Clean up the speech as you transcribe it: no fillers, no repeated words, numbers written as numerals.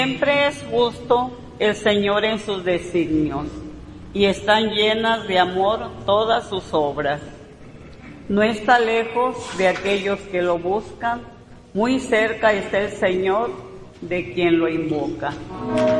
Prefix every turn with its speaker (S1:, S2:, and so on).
S1: Siempre es justo el Señor en sus designios, y están llenas de amor todas sus obras. No está lejos de aquellos que lo buscan, muy cerca está el Señor de quien lo invoca.